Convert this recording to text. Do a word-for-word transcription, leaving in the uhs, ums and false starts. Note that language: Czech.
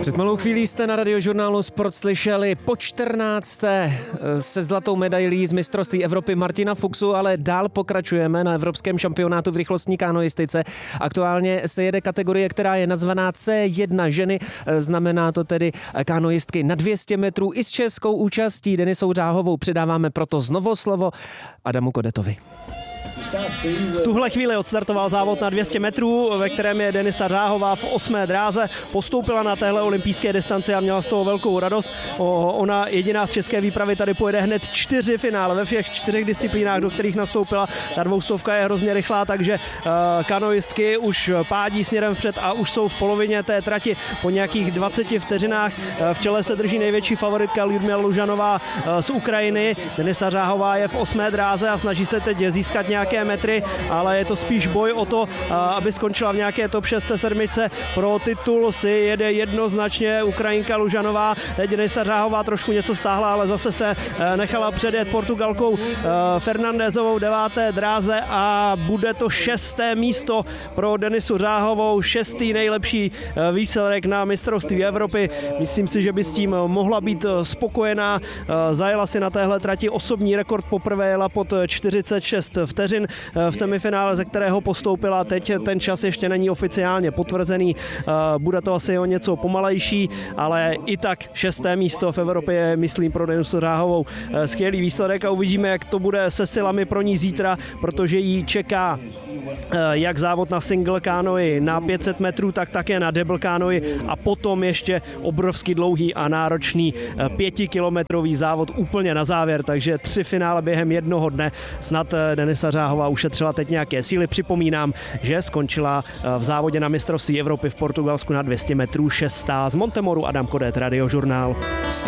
Před malou chvílí jste na Radiožurnálu Sport slyšeli po čtrnácté se zlatou medailí z mistrovství Evropy Martina Fuchsu, ale dál pokračujeme na evropském šampionátu v rychlostní kanoistice. Aktuálně se jede kategorie, která je nazvaná C jedna ženy, znamená to tedy kanoistky na dvě stě metrů i s českou účastí. Denisou Řáhovou předáváme proto znovu slovo Adamu Kodetovi. V tuhle chvíli odstartoval závod na dvě stě metrů, ve kterém je Denisa Řáhová v osmé dráze. Postoupila na téhle olympijské distanci a měla z toho velkou radost. Ona jediná z české výpravy tady pojede hned čtyři finále ve všech čtyřech disciplínách, do kterých nastoupila. Ta dvoustovka je hrozně rychlá, takže kanoistky už pádí směrem vpřed a už jsou v polovině té trati po nějakých dvaceti vteřinách. V čele se drží největší favoritka Ljudmila Lužanová z Ukrajiny. Denisa Řáhová je v osmé dráze a snaží se teď získat nějaké metry, ale je to spíš boj o to, aby skončila v nějaké top šest sedm. Pro titul si jede jednoznačně Ukrajinka Lužanová. Teď Denisa Řáhová trošku něco stáhla, ale zase se nechala předjet Portugalkou Fernandezovou deváté dráze a bude to šesté místo pro Denisu Řáhovou, šestý nejlepší výsledek na mistrovství Evropy. Myslím si, že by s tím mohla být spokojená. Zajela si na téhle trati osobní rekord, poprvé jela pod čtyřicet šest vteřin v semifinále, ze kterého postoupila. Teď ten čas ještě není oficiálně potvrzený, bude to asi o něco pomalejší, ale i tak šesté místo v Evropě je, myslím, pro Denisu Řáhovou skvělý výsledek a uvidíme, jak to bude se silami pro ní zítra, protože jí čeká jak závod na single kánoi na pět set metrů, tak také na double kánoi a potom ještě obrovsky dlouhý a náročný pětikilometrový závod úplně na závěr, takže tři finále během jednoho dne. Snad Denisa Řáhová ušetřila teď nějaké síly. Připomínám, že skončila v závodě na mistrovství Evropy v Portugalsku na dvě stě metrů šestá. Z Montemoru Adam Kodet, Radiožurnál.